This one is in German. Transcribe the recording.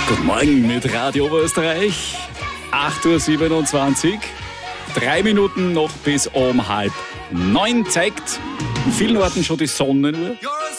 Guten Morgen mit Radio Oberösterreich. 8.27 Uhr. 3 Minuten noch bis um 8:30. Zeigt in vielen Orten schon die Sonnenuhr.